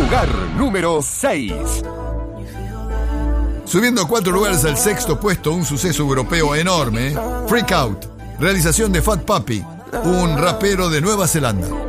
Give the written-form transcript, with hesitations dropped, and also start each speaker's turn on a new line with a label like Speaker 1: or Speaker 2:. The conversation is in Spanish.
Speaker 1: Lugar número 6.
Speaker 2: Subiendo 4 lugares al 6º puesto, un suceso europeo enorme. Freak Out, realización de Fat Puppy, un rapero de Nueva Zelanda.